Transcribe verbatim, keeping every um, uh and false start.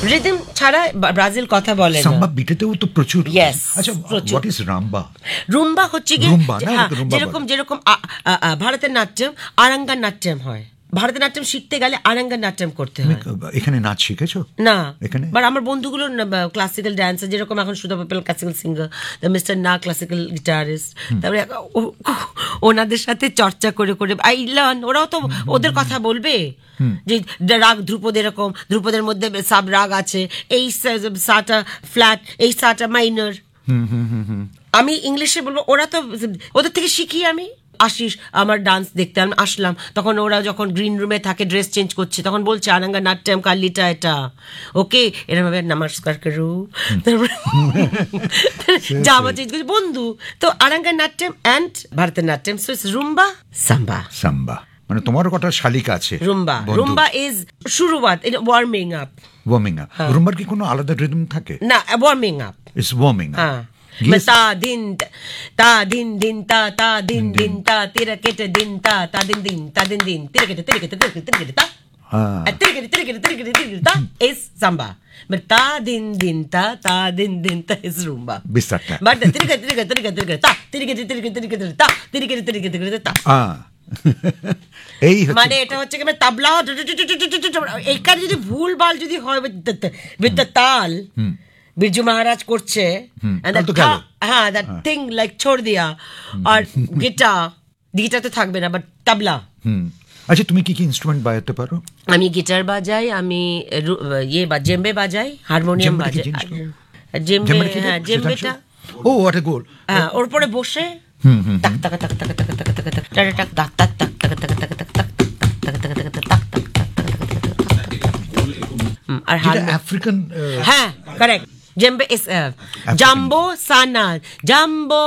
Rhythm ছাড়া Brazil কথা বলে না। সাম্বা বিটেতেও তো প্রচুর। Yes, আচ্ছা, হোয়াট ইজ রাম্বা? রুম্বা হচ্ছে কি, রুম্বা না, হ্যাঁ, রুম্বা যেরকম যেরকম আ- আ- আ- ভারতের নাট্যম আরাঙ্গা নাট্যম হয়। ভারতের নাট্যম শিখতে গেলে আরাঙ্গা নাট্যম করতে হয়। এখানে নাচ শিখেছো? না, এখানে বাট আমার বন্ধুগুলো ক্লাসিক্যাল ড্যান্সার, যেরকম এখন সুধা পাপেল ক্লাসিক্যাল সিঙ্গার, মিস্টার না ক্লাসিক্যাল গিটারিস্ট, তারপরে ও- ও- ওনাদের সাথে চর্চা করে করে আই লার্ন। ওরাও তো ওদের কথা বলবে যে রাগ ধ্রুপদ, এরকম ধ্রুপদের মধ্যে সাব রাগ আছে, এই সাটা ফ্ল্যাট, এই সাটা মাইনর। আমি ইংলিশে বলবো, ওরা তো ওদের থেকে শিখি। আমি আসিস আমার ডান্স দেখতে, আমি আসলাম, তখন ওরা যখন গ্রিন রুমে থাকে ড্রেস চেঞ্জ করছে, তখন বলছে আনাঙ্গা নাট্যম কালিটা এটা ওকে, এরকম ভাবে নমস্কার করু, জামা চেঞ্জ করছে বন্ধু। তো আনাঙ্গা নাট্যম অ্যান্ড ভারতের নাট্যম, সো ইটস রুম্বা সাম্বা। সাম্বা মানে তোমার কটা শালিক আছে? রুম্বা রুম্বা ইজ শুরুয়াত, এটা ওয়ার্মিং আপ। Warming up. রুম্বার কি কোনো আলাদা রিদম থাকে? না, warming up. It's warming up. হ্যাঁ, তা দিন তা দিন দিন তা তা দিন দিন তা তেরা কেটে দিন তা তা দিন দিন তা দিন দিন তেরা কেটে তেরা কেটে তেরা কেটে তেরা কেটে তা তেরা কেটে তেরা কেটে তেরা কেটে তেরা কেটে তা is samba, but তা দিন দিন তা তা দিন দিন তা is rumba. বিস্তারটা But তেরা কেটে তেরা কেটে তেরা কেটে তেরা কেটে তা তেরা কেটে তেরা কেটে তেরা কেটে তা তেরা কেটে তেরা কেটে তেরা কেটে তা। এই মানে এটা হচ্ছে কি, তাবলা এইখানে যদি ভুল ভাল যদি হয় with the তাল, বিরজু মহারাজ করছে, হ্যাঁ, দ্যাট থিং লাইক ছোড় দিয়া, আর গিটার গিটার তো থাকবে না, বাট তাবলা। আচ্ছা, তুমি কি কি ইনস্ট্রুমেন্ট বাজাতে পারো? আমি গিটার বাজাই, আমি ইয়ে বা জেম্বে বাজাই, হারমোনিয়াম বাজাই। জেম্বে, হ্যাঁ, জেম্বেটা ও হোয়াট এ গোল, হ্যাঁ, ওর পরে বসে টাক টাক টাক টাক টাক টাক টাক টাক টাক টাক টাক টাক টাক টাক টাক টাক টাক টাক আর আফ্রিকান। হ্যাঁ, correct. জেম্বে is jumbo Sana, jumbo